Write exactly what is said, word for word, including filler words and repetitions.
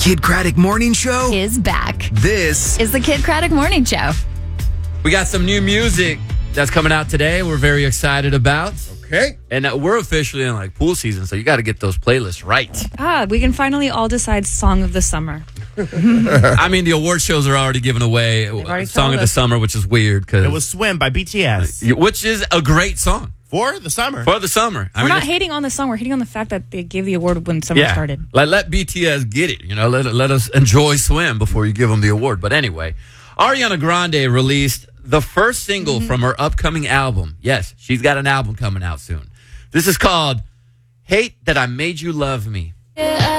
Kid Craddock Morning Show is back. This is the Kid Craddock Morning Show. We got some new music that's coming out today. We're very excited about. Okay. And uh, we're officially in like pool season, so you got to get those playlists right. Ah, we can finally all decide Song of the Summer. I mean, the award shows are already giving away already Song of the us. Summer, which is weird. Cause It was Swim by B T S. Which is a great song. For the summer. For the summer. I We're mean, not hating on the song. We're hating on the fact that they gave the award when summer yeah. started. Let, let B T S get it. You know, let, let us enjoy Swim before you give them the award. But anyway, Ariana Grande released the first single mm-hmm. from her upcoming album. Yes, she's got an album coming out soon. This is called Hate That I Made You Love Me.